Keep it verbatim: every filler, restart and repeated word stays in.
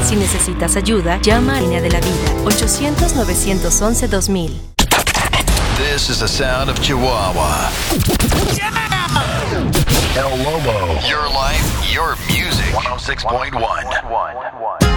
Si necesitas ayuda, llama a Línea de la Vida, ochocientos, novecientos once, dos mil. This is the sound of Chihuahua. Yeah! El Lobo. Your life, your music. one oh six point one.